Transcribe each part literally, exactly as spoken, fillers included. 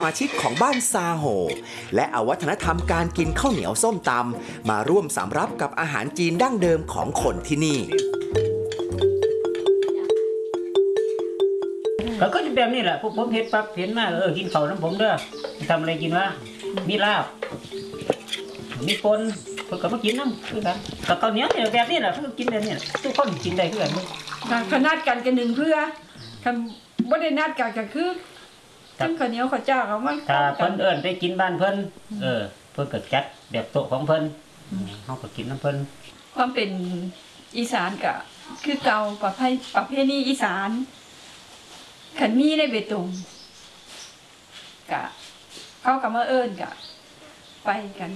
สมาชิกของบ้านซาโฮและเอาวัฒนธรรมการกินข้าวเหนียวส้มตำมาร่วมสำรับกับอาหารจีนดั้งเดิมของคนที่นี่ก็จะแบบนี้แหละพวกผมเห็นปั๊บเห็นมาเออกินข้าวน้ำผมเด้อทำอะไรกินวะมีลาบมีปนเพิ่นก็มากินน้ำคือกันกับข้าวเหนียวเนี่ยแบบนี้แหละเพิ่นกินแบบนี้ทุกคนกินได้คือกันขนาดกันกันหนึ่งเพื่อทำบ่ได้นัดกันก็คือทั้งข้าวเหนียวข้าวเจ้าเขามันถ้าเพิ่นเอิ้นไปกินบ้านเพิ่นเออเพิ่นก็จัดแบบโต๊ะของเพิ่นเฮาก็กินน้ำเพิ่นความเป็นอีสานก็คือเก่าประเพณีประเพณีอีสานขันมีได้เบตงกะเขากับมาเอิญกะไปกัน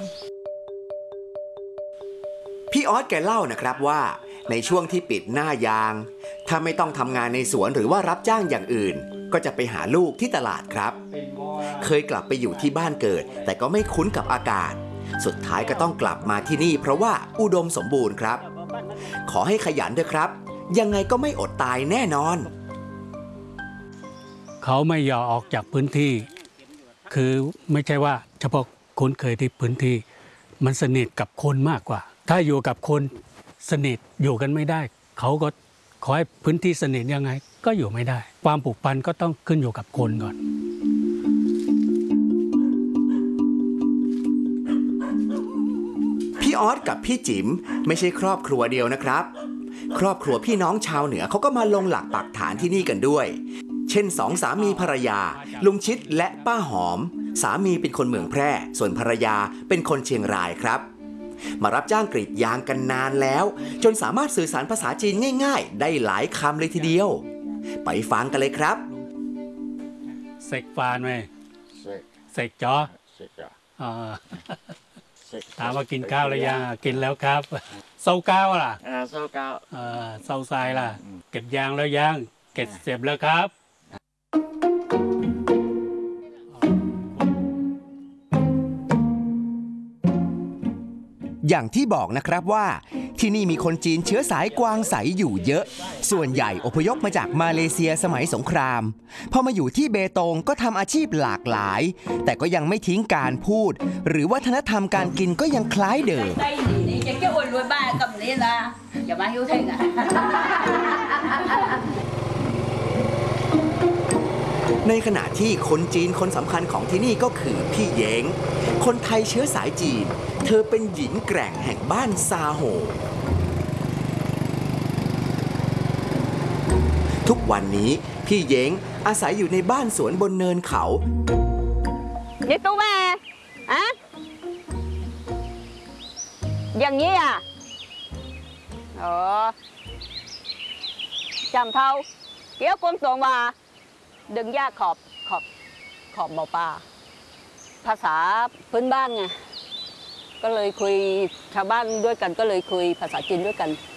พี่ออสแกเล่านะครับว่าในช่วงที่ปิดหน้ายางถ้าไม่ต้องทำงานในสวนหรือว่ารับจ้างอย่างอื่นก็จะไปหาลูกที่ตลาดครับเคยกลับไปอยู่ที่บ้านเกิดแต่ก็ไม่คุ้นกับอากาศสุดท้ายก็ต้องกลับมาที่นี่เพราะว่าอุดมสมบูรณ์ครับขอให้ขยันด้วยครับยังไงก็ไม่อดตายแน่นอนเขาไม่ยอมออกจากพื้นที่คือไม่ใช่ว่าเฉพาะคนเคยที่พื้นที่มันสนิทกับคนมากกว่าถ้าอยู่กับคนสนิทอยู่กันไม่ได้เขาก็ขอให้พื้นที่สนิทยังไงก็อยู่ไม่ได้ความผูกพันก็ต้องขึ้นอยู่กับคนก่อนพี่ออสกับพี่จิ๋มไม่ใช่ครอบครัวเดียวนะครับครอบครัวพี่น้องชาวเหนือเขาก็มาลงหลักปักฐานที่นี่กันด้วยเช่นสองสามีภรรยาลุงชิดและป้าหอมสามีเป็นคนเมืองแพร่ส่วนภรรยาเป็นคนเชียงรายครับมารับจ้างกรีดยางกันนานแล้วจนสามารถสื่อสารภาษาจีนง่ายๆได้หลายคำเลยทีเดียวไปฟังกันเลยครับเสกฟานไหมเสกจอเสกจอถามว่ากินข้าวหรือยังกินแล้วครับเศร้าก้าวล่ะเศร้าก้าวเศร้าทรายล่ะเก็บยางแล้วยังเก็บเสร็จแล้วครับอย่างที่บอกนะครับว่าที่นี่มีคนจีนเชื้อสายกวางใสอยู่เยอะส่วนใหญ่อพยพมาจากมาเลเซียสมัยสงครามพอมาอยู่ที่เบตงก็ทำอาชีพหลากหลายแต่ก็ยังไม่ทิ้งการพูดหรือวัฒนธรรมการกินก็ยังคล้ายเดิมในขณะที่คนจีนคนสำคัญของที่นี่ก็คือพี่เย้งคนไทยเชื้อสายจีนเธอเป็นหญิงแกร่งแห่งบ้านซาโฮทุกวันนี้พี่เย้งอาศัยอยู่ในบ้านสวนบนเนินเขานี่ตู้แม่อะอย่างนี้อ่ะอ๋อจำเท่าเกี่ยวกับตัวมาดึงยาขอบขอบขอบหมอปลาภาษาพื้นบ้านไงก็เลยคุยชาวบ้านด้วยกันก็เลยคุยภาษาจีนด้วยกัน